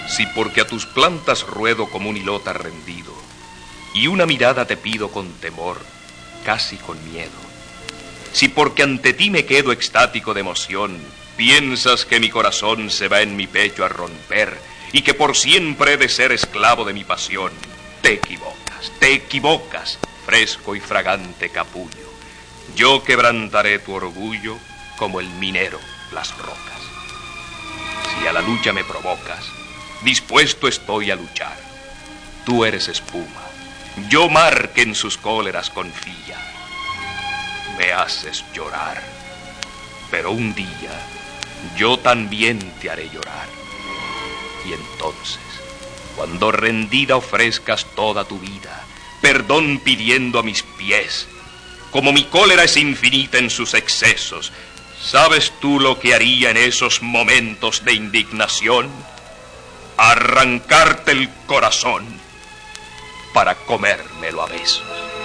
Si porque a tus plantas ruedo como un hilota rendido, y una mirada te pido con temor, casi con miedo. Si porque ante ti me quedo extático de emoción, piensas que mi corazón se va en mi pecho a romper, y que por siempre he de ser esclavo de mi pasión, te equivocas, fresco y fragante capullo. Yo quebrantaré tu orgullo como el minero las rocas. Si a la lucha me provocas, dispuesto estoy a luchar. Tú eres espuma, yo mar que en sus cóleras confía. Me haces llorar, pero un día yo también te haré llorar. Y entonces, cuando rendida ofrezcas toda tu vida, perdón pidiendo a mis pies, como mi cólera es infinita en sus excesos, ¿sabes tú lo que haría en esos momentos de indignación? Arrancarte el corazón para comérmelo a besos.